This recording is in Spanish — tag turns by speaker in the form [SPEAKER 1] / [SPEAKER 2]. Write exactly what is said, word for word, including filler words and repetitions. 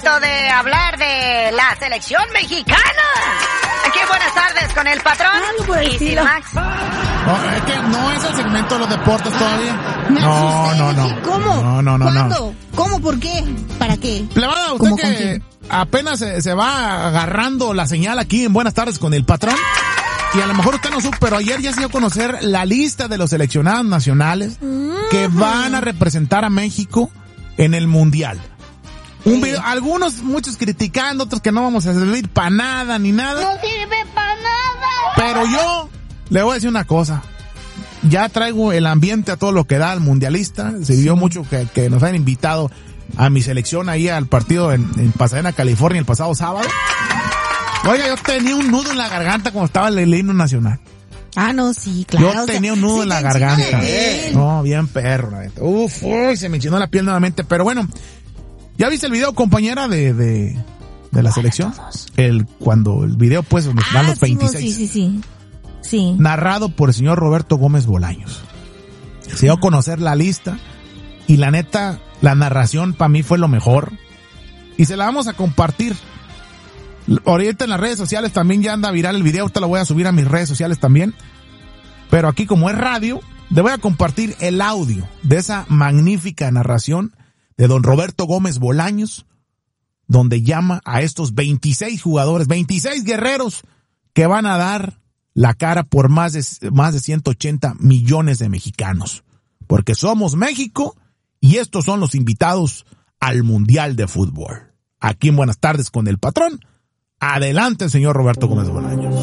[SPEAKER 1] momento de hablar de la selección mexicana. Aquí buenas tardes con el patrón y sin Max.
[SPEAKER 2] No, es que no es el segmento de los deportes todavía.
[SPEAKER 3] Me
[SPEAKER 2] No,
[SPEAKER 3] asusté,
[SPEAKER 2] no, no.
[SPEAKER 3] dije, ¿cómo?
[SPEAKER 2] No, no, no,
[SPEAKER 3] ¿Cuándo?
[SPEAKER 2] no.
[SPEAKER 3] ¿Cómo? ¿Por qué? ¿Para qué?
[SPEAKER 2] Plebada, usted
[SPEAKER 3] ¿Cómo con
[SPEAKER 2] que
[SPEAKER 3] quién?
[SPEAKER 2] apenas se, se va agarrando la señal aquí en Buenas Tardes con el patrón. Y a lo mejor usted no supo, pero ayer ya se dio a conocer la lista de los seleccionados nacionales que van a representar a México en el Mundial. Un video, algunos, muchos criticando, otros que no vamos a servir para nada ni nada.
[SPEAKER 3] No sirve para nada.
[SPEAKER 2] Pero yo le voy a decir una cosa. Ya traigo el ambiente a todo lo que da al mundialista. Se vio mucho que, que nos han invitado a mi selección ahí al partido en, en Pasadena, California, el pasado sábado. Oiga, yo tenía un nudo en la garganta cuando estaba el himno nacional.
[SPEAKER 3] Ah, no, sí, claro.
[SPEAKER 2] Yo
[SPEAKER 3] o sea,
[SPEAKER 2] tenía un nudo
[SPEAKER 3] sí
[SPEAKER 2] en
[SPEAKER 3] te
[SPEAKER 2] la
[SPEAKER 3] enchina
[SPEAKER 2] garganta.
[SPEAKER 3] la piel.
[SPEAKER 2] No, bien perro, la neta. Uf, uy, se me enchinó la piel nuevamente. Pero bueno, ¿ya viste el video, compañera, de, de, de la selección? El, cuando el video, pues, donde van
[SPEAKER 3] Ah,
[SPEAKER 2] los veintiséis.
[SPEAKER 3] Sí, sí, sí. Sí.
[SPEAKER 2] Narrado por el señor Roberto Gómez Bolaños. Se dio a conocer la lista y la neta, la narración para mí fue lo mejor. Y se la vamos a compartir. Ahorita en las redes sociales también ya anda viral el video, ahorita lo voy a subir a mis redes sociales también. Pero aquí como es radio, le voy a compartir el audio de esa magnífica narración de don Roberto Gómez Bolaños, donde llama a estos veintiséis jugadores, veintiséis guerreros que van a dar la cara por más de, más de ciento ochenta millones de mexicanos. Porque somos México y estos son los invitados al Mundial de Fútbol. Aquí en Buenas Tardes con el patrón. Adelante, señor Roberto Gómez Bolaños.